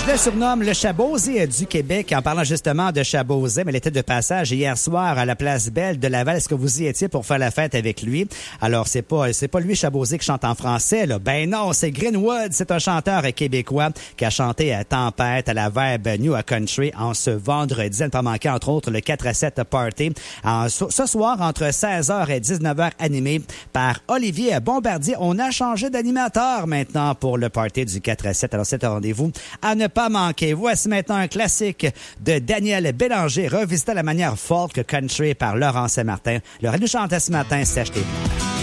Je le surnomme le Chabosé du Québec en parlant justement de Chabosé, mais il était de passage hier soir à la Place Belle de Laval. Est-ce que vous y étiez pour faire la fête avec lui? Alors, c'est pas lui Chabosé qui chante en français, là. Ben non, c'est Greenwood. C'est un chanteur québécois qui a chanté à Tempête, à la Vibe New Country en ce vendredi. À ne pas manquer, entre autres, le 4 à 7 Party. Ce soir, entre 16h et 19h, animé par Olivier Bombardier. On a changé d'animateur maintenant pour le Party du 4 à 7. Alors, c'est un rendez-vous à ne pas manquer. Voici maintenant un classique de Daniel Bélanger, revisité à la manière folk country par Laurent Saint-Martin. Le radio chantait ce matin, c'est acheté.